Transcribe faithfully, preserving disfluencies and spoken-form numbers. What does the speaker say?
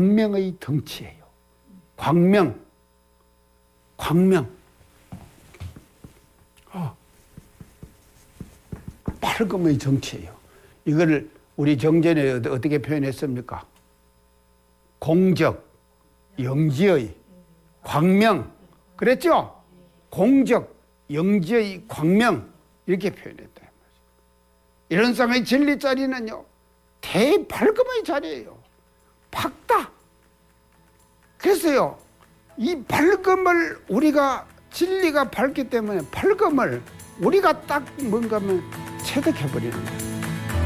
광명의 덩치예요. 광명, 광명. 어. 밝음의 정치예요. 이거를 우리 정전에 어떻게 표현했습니까? 공적, 영지의 광명. 그랬죠? 공적, 영지의 광명. 이렇게 표현했다. 이런 상의 진리 자리는요, 대밝음의 자리예요. 밝다. 그래서요, 이 밝음을 우리가, 진리가 밝기 때문에 밝음을 우리가 딱 뭔가 하면 체득해버리는 거예요.